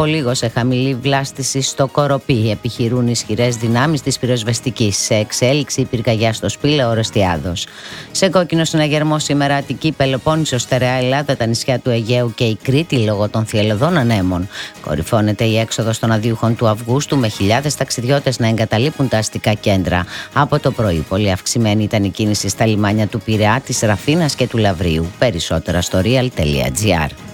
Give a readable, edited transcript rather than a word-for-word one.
από λίγο σε χαμηλή βλάστηση στο Κοροπή. Επιχειρούν ισχυρές δυνάμεις της πυροσβεστικής. Σε εξέλιξη η πυρκαγιά στο Σπήλαιο Ορεστιάδος. Σε κόκκινο συναγερμό σήμερα Αττική, Πελοπόννησος, Στερεά Ελλάδα, τα νησιά του Αιγαίου και η Κρήτη λόγω των θυελλωδών ανέμων. Κορυφώνεται η έξοδος των αδίουχων του Αυγούστου με χιλιάδες ταξιδιώτες να εγκαταλείπουν τα αστικά κέντρα. Από το πρωί πολύ αυξημένη ήταν η κίνηση στα λιμάνια του Πειραιά, της Ραφίνας και του Λαβρίου. Περισσότερα στο real.gr.